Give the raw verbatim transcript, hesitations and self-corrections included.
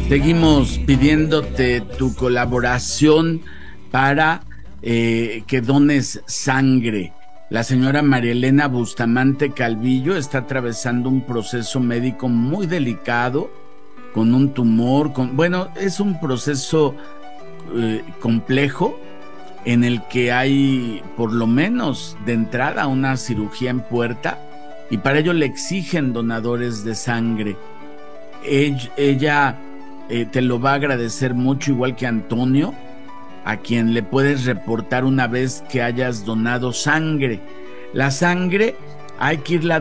Seguimos pidiéndote tu colaboración para eh, que dones sangre. La señora María Elena Bustamante Calvillo está atravesando un proceso médico muy delicado, con un tumor, con, bueno, es un proceso eh, complejo en el que hay por lo menos de entrada una cirugía en puerta y para ello le exigen donadores de sangre. Ella, ella eh, te lo va a agradecer mucho, igual que Antonio, a quien le puedes reportar una vez que hayas donado sangre. La sangre hay que irla